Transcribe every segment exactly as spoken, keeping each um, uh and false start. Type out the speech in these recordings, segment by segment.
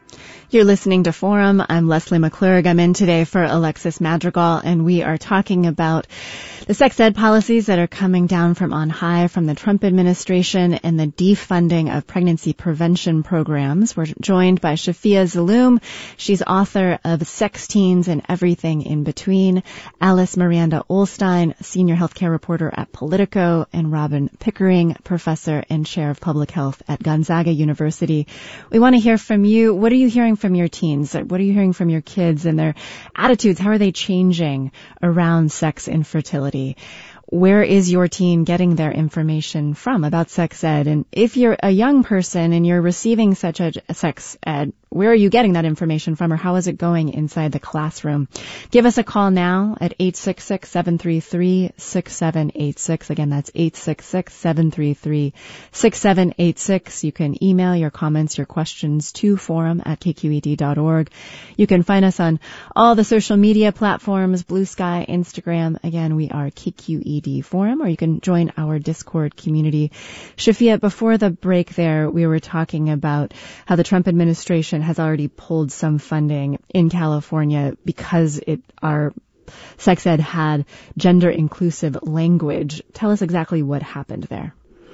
You're listening to Forum. I'm Leslie McClurg. I'm in today for Alexis Madrigal, and we are talking about the sex ed policies that are coming down from on high from the Trump administration and the defunding of pregnancy prevention programs. We're joined by Shafia Zaloom. She's author of Sex Teens and Everything in Between, Alice Miranda Ollstein, senior healthcare reporter at Politico, and Robin Pickering, professor and chair of public health at Gonzaga University. We want to hear from you. What are you hearing from your teens? What are you hearing from your kids and their attitudes? How are they changing around sex and fertility? Where is your teen getting their information from about sex ed? And if you're a young person and you're receiving such a sex ed, where are you getting that information from, or how is it going inside the classroom? Give us a call now at eight six six, seven three three, six seven eight six. Again, that's eight six six, seven three three, six seven eight six. You can email your comments, your questions to forum at k q e d dot org. You can find us on all the social media platforms, Blue Sky, Instagram. Again, we are K Q E D Forum, or you can join our Discord community. Shafia, before the break there, we were talking about how the Trump administration has already pulled some funding in California because it our sex ed had gender inclusive language. Tell us exactly what happened there.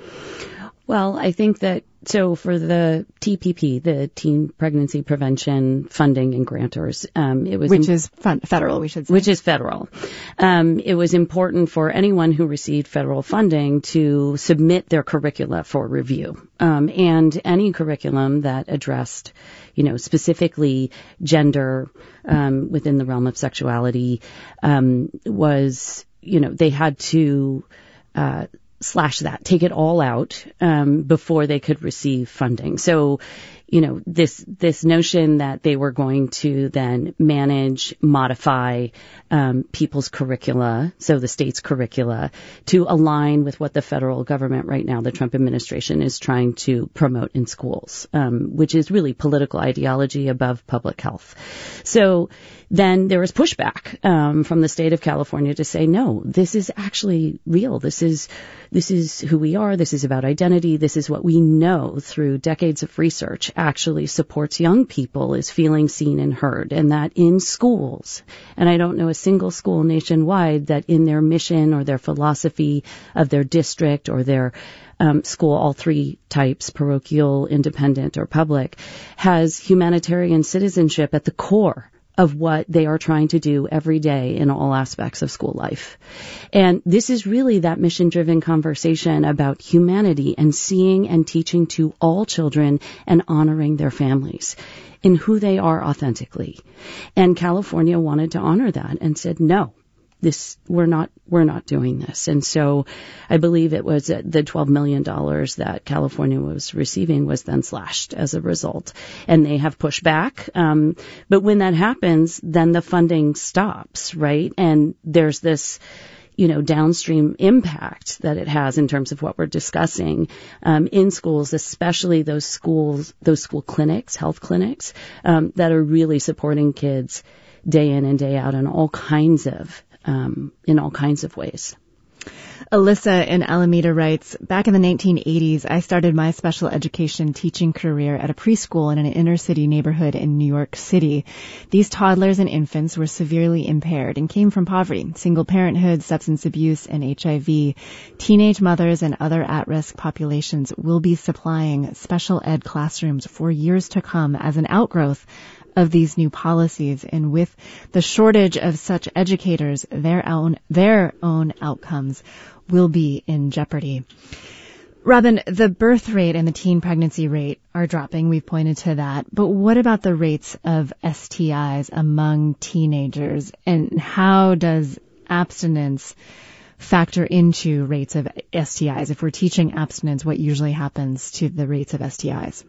Well, I think that, so for the T P P, the Teen Pregnancy Prevention Funding and Grantors, um, it was... Which is fun, federal, we should say. Which is federal. Um, it was important for anyone who received federal funding to submit their curricula for review. Um, and any curriculum that addressed, you know, specifically gender, um, within the realm of sexuality, um, was, you know, they had to, uh, slash that, take it all out, um, before they could receive funding. So, you know, this, this notion that they were going to then manage, modify, um, people's curricula, so the state's curricula, to align with what the federal government right now, the Trump administration, is trying to promote in schools, um, which is really political ideology above public health. So then there was pushback, um, from the state of California to say, no, this is actually real. This is, this is who we are. This is about identity. This is what we know through decades of research actually supports young people is feeling seen and heard, and that in schools, and I don't know a single school nationwide that in their mission or their philosophy of their district or their um, school, all three types, parochial, independent, or public, has humanitarian citizenship at the core of what they are trying to do every day in all aspects of school life. And this is really that mission-driven conversation about humanity and seeing and teaching to all children and honoring their families in who they are authentically. And California wanted to honor that and said, no, this, we're not, we're not doing this. And so I believe it was the twelve million dollars that California was receiving was then slashed as a result. And they have pushed back. Um, but when that happens, then the funding stops, right? And there's this, you know, downstream impact that it has in terms of what we're discussing, um, in schools, especially those schools, those school clinics, health clinics, um, that are really supporting kids day in and day out in all kinds of Um, in all kinds of ways. Alyssa in Alameda writes, back in the nineteen eighties, I started my special education teaching career at a preschool in an inner city neighborhood in New York City. These toddlers and infants were severely impaired and came from poverty, single parenthood, substance abuse, and H I V. Teenage mothers and other at-risk populations will be supplying special ed classrooms for years to come as an outgrowth of these new policies, and with the shortage of such educators, their own their own outcomes will be in jeopardy. Robin, the birth rate and the teen pregnancy rate are dropping. We've pointed to that. But what about the rates of S T Is among teenagers, and how does abstinence factor into rates of S T Is? If we're teaching abstinence, what usually happens to the rates of S T Is?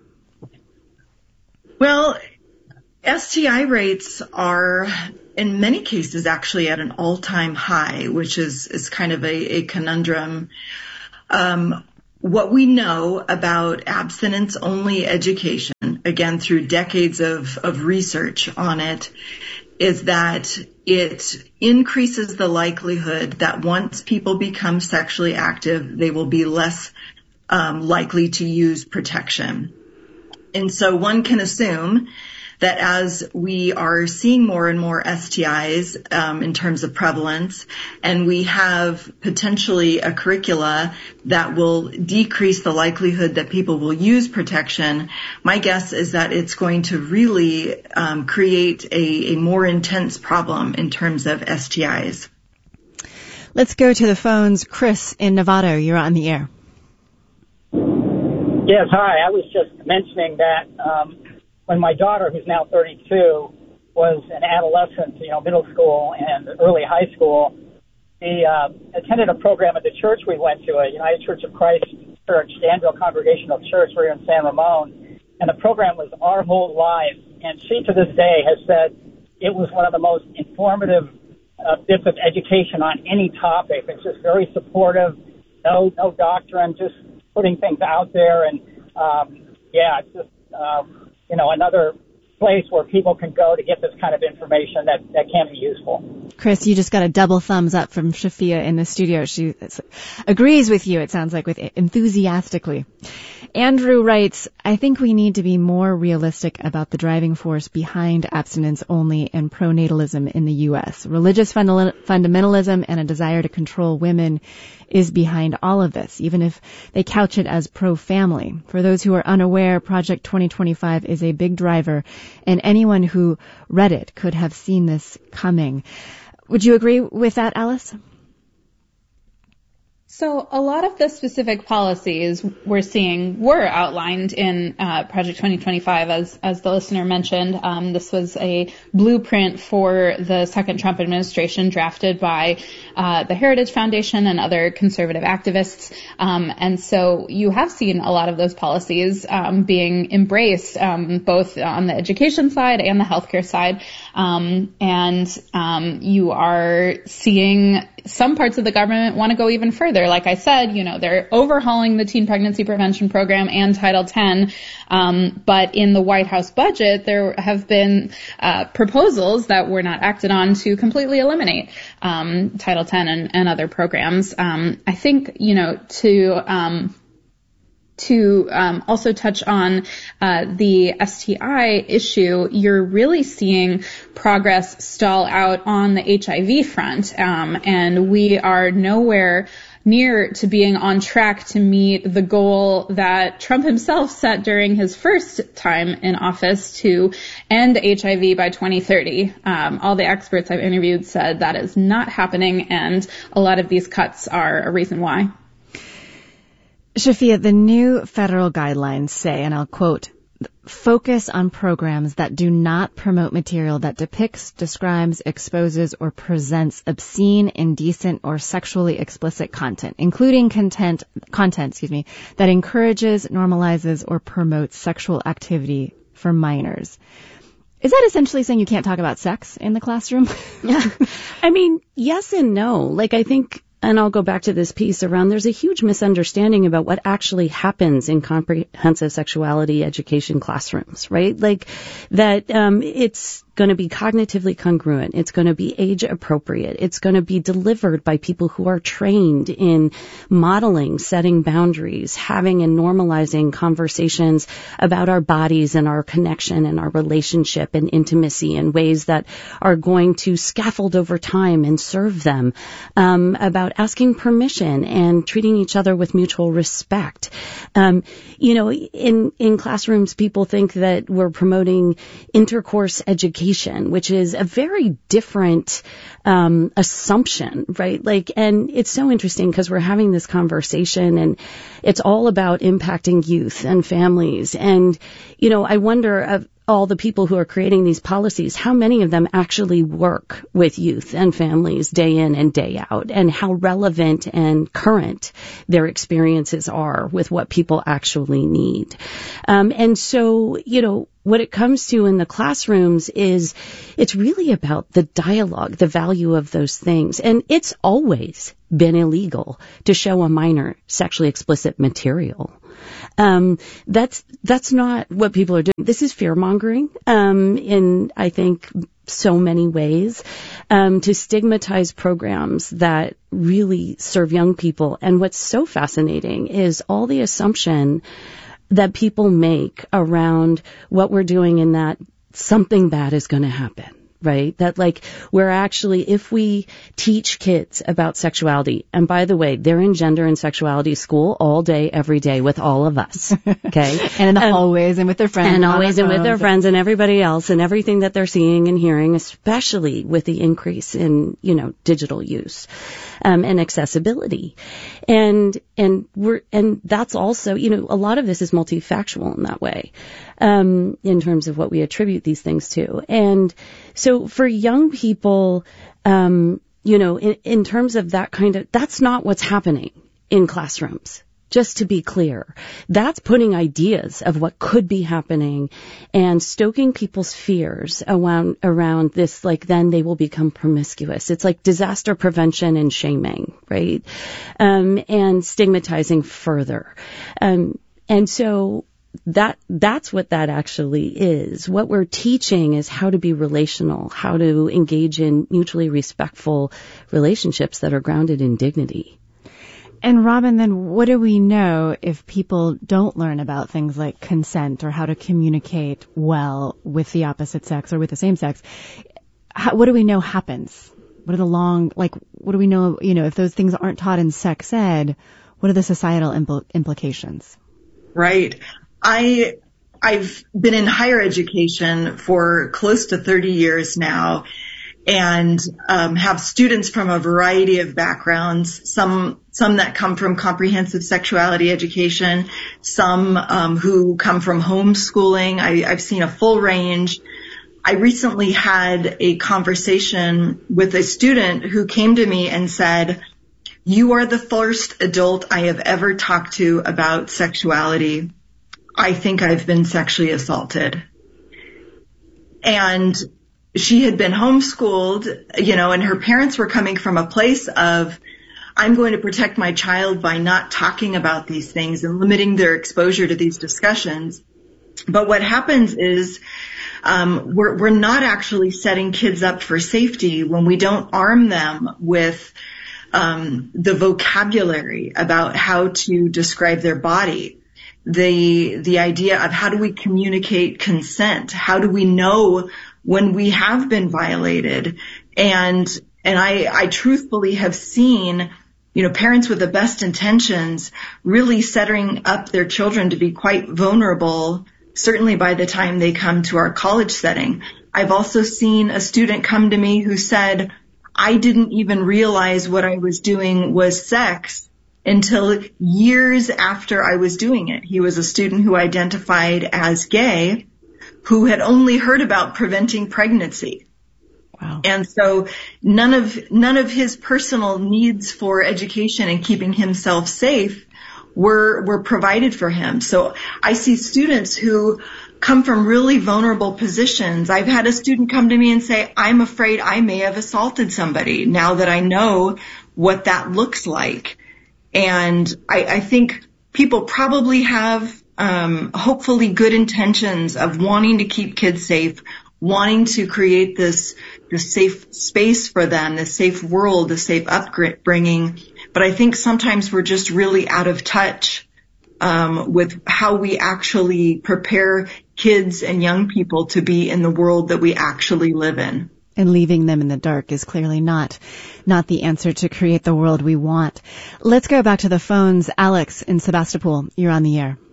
Well, S T I rates are, in many cases, actually at an all-time high, which is, is kind of a, a conundrum. Um, what we know about abstinence-only education, again, through decades of, of research on it, is that it increases the likelihood that once people become sexually active, they will be less um, likely to use protection. and so one can assume that as we are seeing more and more S T Is um, in terms of prevalence, and we have potentially a curricula that will decrease the likelihood that people will use protection, my guess is that it's going to really um, create a, a more intense problem in terms of S T Is. Let's go to the phones. Chris in Novato, you're on the air. Yes, hi. I was just mentioning that um, when my daughter, who's now thirty-two, was an adolescent, you know, middle school and early high school, she uh, attended a program at the church we went to, a United Church of Christ Church, Danville Congregational Church, we're in San Ramon, and the program was Our Whole Lives, and she to this day has said it was one of the most informative uh, bits of education on any topic. It's just very supportive, no no doctrine, just putting things out there, and um, yeah, it's just um, you know another place where people can go to get this kind of information that, that can be useful. Chris, you just got a double thumbs up from Shafia in the studio. She agrees with you, it sounds like, with enthusiastically. Andrew writes, I think we need to be more realistic about the driving force behind abstinence only and pronatalism in the U S. Religious funda- fundamentalism and a desire to control women is behind all of this, even if they couch it as pro-family. For those who are unaware, Project twenty twenty-five is a big driver, and anyone who read it could have seen this coming. Would you agree with that, Alice? So a lot of the specific policies we're seeing were outlined in uh, Project twenty twenty-five, as as the listener mentioned. Um, this was a blueprint for the second Trump administration, drafted by uh, the Heritage Foundation and other conservative activists. Um, and so you have seen a lot of those policies um, being embraced, um, both on the education side and the healthcare side. Um, and um, you are seeing some parts of the government want to go even further. Like I said, you know, they're overhauling the teen pregnancy prevention program and Title ten. Um, but in the White House budget, there have been uh, proposals that were not acted on to completely eliminate um, Title ten and, and other programs. Um, I think, you know, to um, to um, also touch on uh, the S T I issue, you're really seeing progress stall out on the H I V front, um, and we are nowhere near to being on track to meet the goal that Trump himself set during his first time in office to end H I V by twenty thirty. Um, all the experts I've interviewed said that is not happening, and a lot of these cuts are a reason why. Shafia, the new federal guidelines say, and I'll quote, focus on programs that do not promote material that depicts, describes, exposes, or presents obscene, indecent, or sexually explicit content, including content, content, excuse me, that encourages, normalizes, or promotes sexual activity for minors. Is that essentially saying you can't talk about sex in the classroom? Yeah. I mean, yes and no. Like, I think, and I'll go back to this piece around, there's a huge misunderstanding about what actually happens in comprehensive sexuality education classrooms, right? Like that um, it's going to be cognitively congruent. It's going to be age appropriate. It's going to be delivered by people who are trained in modeling, setting boundaries, having and normalizing conversations about our bodies and our connection and our relationship and intimacy in ways that are going to scaffold over time and serve them, um, about asking permission and treating each other with mutual respect. Um, you know, in, in classrooms, people think that we're promoting intercourse education, which is a very different um, assumption, right? Like, and it's so interesting because we're having this conversation and it's all about impacting youth and families. And, you know, I wonder of all the people who are creating these policies, how many of them actually work with youth and families day in and day out, and how relevant and current their experiences are with what people actually need. Um, and so, you know, what it comes to in the classrooms is it's really about the dialogue, the value of those things. And it's always been illegal to show a minor sexually explicit material. Um, that's, that's not what people are doing. This is fear mongering, um, in, I think, so many ways, um, to stigmatize programs that really serve young people. And what's so fascinating is all the assumption that people make around what we're doing in that something bad is going to happen. Right? That like we're actually, if we teach kids about sexuality, and by the way, they're in gender and sexuality school all day, every day with all of us. Okay. And in the um, hallways and with their friends. And always and with their friends and everybody else and everything that they're seeing and hearing, especially with the increase in, you know, digital use, um, and accessibility. And, and we're, and that's also, you know, a lot of this is multifactual in that way, um, in terms of what we attribute these things to. And so for young people, um, you know, in, in terms of that kind of, that's not what's happening in classrooms. Just to be clear, that's putting ideas of what could be happening and stoking people's fears around, around this, like then they will become promiscuous. It's like disaster prevention and shaming, right? Um, and stigmatizing further. Um, and so that, that's what that actually is. What we're teaching is how to be relational, how to engage in mutually respectful relationships that are grounded in dignity. And Robin, then what do we know if people don't learn about things like consent or how to communicate well with the opposite sex or with the same sex? How, what do we know happens? What are the long, like, what do we know, you know, if those things aren't taught in sex ed, what are the societal impl- implications? Right. I, I've been in higher education for close to thirty years now, and um, have students from a variety of backgrounds, some some that come from comprehensive sexuality education, some um, who come from homeschooling. I, I've seen a full range. I recently had a conversation with a student who came to me and said, "You are the first adult I have ever talked to about sexuality. I think I've been sexually assaulted." And she had been homeschooled, you know, and her parents were coming from a place of, I'm going to protect my child by not talking about these things and limiting their exposure to these discussions. But what happens is um, we're, we're not actually setting kids up for safety when we don't arm them with um, the vocabulary about how to describe their body. The the idea of how do we communicate consent? How do we know when we have been violated? And and I, I truthfully have seen, you know, parents with the best intentions really setting up their children to be quite vulnerable, certainly by the time they come to our college setting. I've also seen a student come to me who said, I didn't even realize what I was doing was sex until years after I was doing it. He was a student who identified as gay, who had only heard about preventing pregnancy. Wow. And so none of, none of his personal needs for education and keeping himself safe were, were provided for him. So I see students who come from really vulnerable positions. I've had a student come to me and say, I'm afraid I may have assaulted somebody now that I know what that looks like. And I, I think people probably have um, hopefully good intentions of wanting to keep kids safe, wanting to create this, this safe space for them, this safe world, this safe upbringing. But I think sometimes we're just really out of touch um, with how we actually prepare kids and young people to be in the world that we actually live in. And leaving them in the dark is clearly not, not the answer to create the world we want. Let's go back to the phones. Alex in Sebastopol, you're on the air.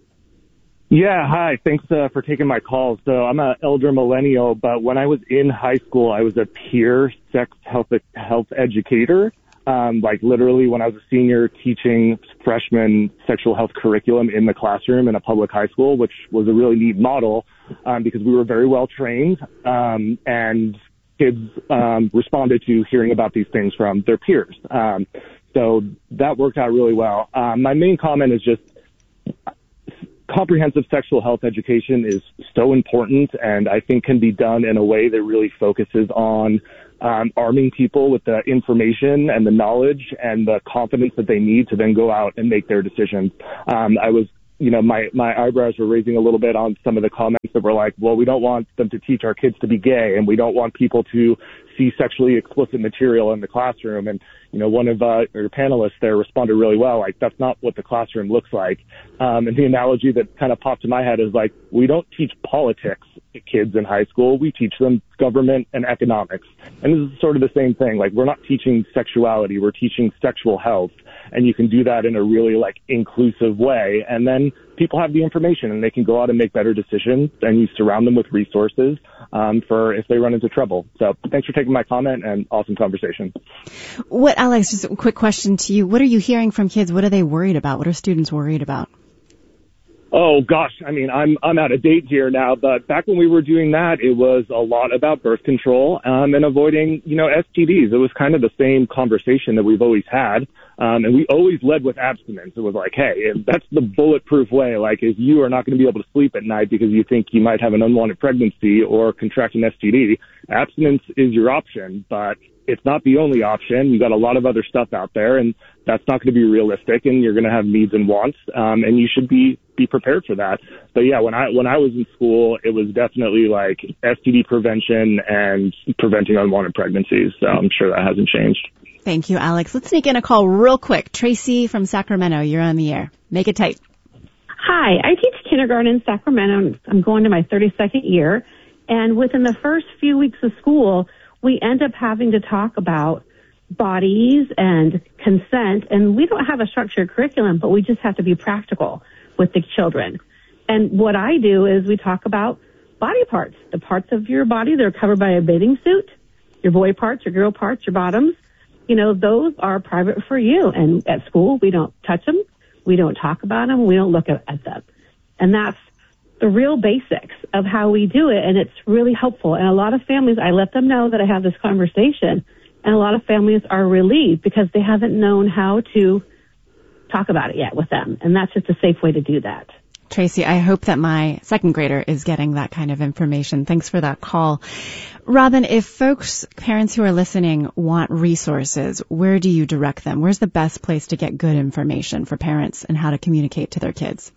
Yeah, hi. Thanks uh, for taking my call. So I'm an elder millennial, but when I was in high school, I was a peer sex health health educator. Um, like literally when I was a senior teaching freshman sexual health curriculum in the classroom in a public high school, which was a really neat model um, because we were very well trained um, and kids um, responded to hearing about these things from their peers. Um, so that worked out really well. Um, my main comment is just comprehensive sexual health education is so important and I think can be done in a way that really focuses on um, arming people with the information and the knowledge and the confidence that they need to then go out and make their decisions. Um, I was You know, my, my eyebrows were raising a little bit on some of the comments that were like, well, we don't want them to teach our kids to be gay and we don't want people to see sexually explicit material in the classroom. And, you know, one of uh, your panelists there responded really well. Like, that's not what the classroom looks like. Um, and the analogy that kind of popped to my head is like, we don't teach politics to kids in high school. We teach them government and economics. And this is sort of the same thing. Like, we're not teaching sexuality. We're teaching sexual health. And you can do that in a really, like, inclusive way. And then people have the information and they can go out and make better decisions, and you surround them with resources um, for if they run into trouble. So thanks for taking my comment, and awesome conversation. What, Alex, just a quick question to you. What are you hearing from kids? What are they worried about? What are students worried about? Oh gosh, I mean, I'm I'm out of date here now, but back when we were doing that, it was a lot about birth control um, and avoiding, you know, S T Ds. It was kind of the same conversation that we've always had, um, and we always led with abstinence. It was like, hey, that's the bulletproof way. Like, if you are not going to be able to sleep at night because you think you might have an unwanted pregnancy or contract an S T D, abstinence is your option, but it's not the only option. You got a lot of other stuff out there, and that's not going to be realistic, and you're going to have needs and wants, um, and you should be be prepared for that. But yeah, when I when I was in school, it was definitely like S T D prevention and preventing unwanted pregnancies. So I'm sure that hasn't changed. Thank you, Alex. Let's sneak in a call real quick. Tracy from Sacramento, you're on the air. Make it tight. Hi, I teach kindergarten in Sacramento. I'm going to my thirty-second year, and within the first few weeks of school, we end up having to talk about bodies and consent, and we don't have a structured curriculum, but we just have to be practical with the children. And what I do is we talk about body parts, the parts of your body that are covered by a bathing suit, your boy parts, your girl parts, your bottoms. You know, those are private for you. And at school, we don't touch them. We don't talk about them. We don't look at, at them. And that's the real basics of how we do it. And it's really helpful. And a lot of families, I let them know that I have this conversation. And a lot of families are relieved because they haven't known how to talk about it yet with them. And that's just a safe way to do that. Tracy, I hope that my second grader is getting that kind of information. Thanks for that call. Robin, if folks, parents who are listening, want resources, where do you direct them? Where's the best place to get good information for parents and how to communicate to their kids?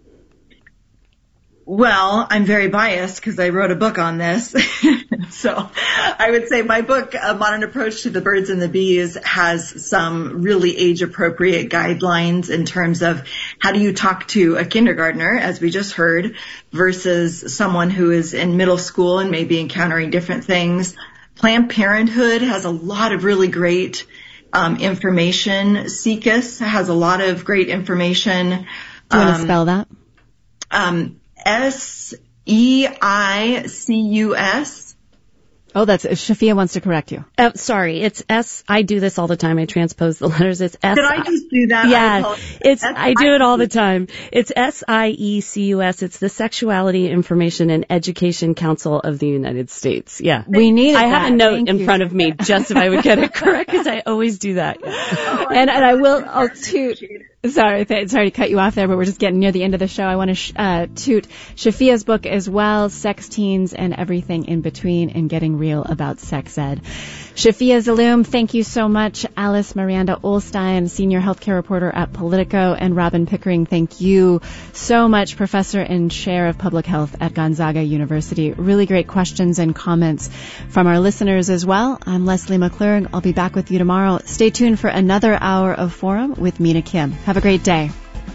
Well, I'm very biased because I wrote a book on this. So I would say my book, A Modern Approach to the Birds and the Bees, has some really age-appropriate guidelines in terms of how do you talk to a kindergartner, as we just heard, versus someone who is in middle school and maybe encountering different things. Planned Parenthood has a lot of really great um, information. C C U S has a lot of great information. Do you want to um, spell that? Um, S E I C U S. Oh, that's, Shafia wants to correct you. Oh, sorry. It's S, I do this all the time. I transpose the letters. It's S. Did I just do that? Yeah, it's, I do it all the time. It's S I E C U S. It's the Sexuality Information and Education Council of the United States. Yeah. We need it. I have a note Thank in you. front of me just if I would get it correct, because I always do that. Oh, and, and I will, I'll toot. Sorry, th- sorry to cut you off there, but we're just getting near the end of the show. I want to sh- uh, toot Shafia's book as well, Sex Teens and Everything in Between, and Getting Real About Sex Ed. Shafia Zaloom, thank you so much. Alice Miranda Olstein, senior healthcare reporter at Politico, and Robin Pickering, thank you so much, professor and chair of public health at Gonzaga University. Really great questions and comments from our listeners as well. I'm Leslie McClurg. I'll be back with you tomorrow. Stay tuned for another hour of Forum with Mina Kim. Have a great day.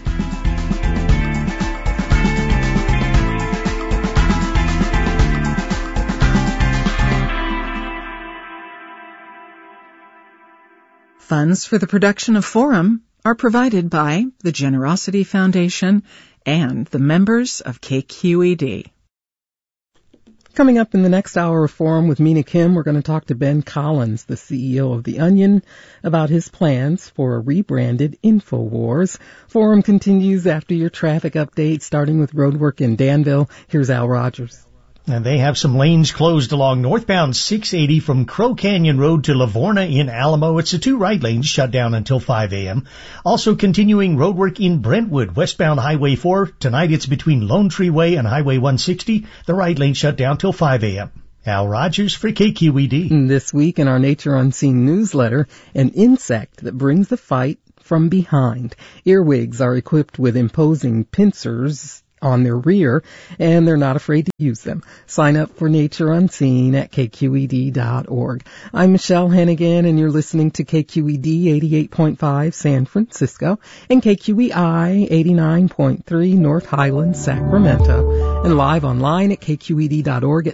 Funds for the production of Forum are provided by the Generosity Foundation and the members of K Q E D. Coming up in the next hour of Forum with Mina Kim, we're going to talk to Ben Collins, the C E O of The Onion, about his plans for a rebranded InfoWars. Forum continues after your traffic update, starting with roadwork in Danville. Here's Al Rogers. And they have some lanes closed along northbound six eighty from Crow Canyon Road to Livorna in Alamo. It's the two right lanes shut down until five a.m. Also continuing roadwork in Brentwood, westbound Highway four. Tonight it's between Lone Tree Way and Highway one sixty. The right lane shut down till five a.m. Al Rogers for K Q E D. This week in our Nature Unseen newsletter, an insect that brings the fight from behind. Earwigs are equipped with imposing pincers on their rear, and they're not afraid to use them. Sign up for Nature Unseen at K Q E D dot org. I'm Michelle Hennigan, and you're listening to K Q E D eighty-eight point five San Francisco and K Q E I eighty-nine point three North Highlands, Sacramento, and live online at K Q E D dot org at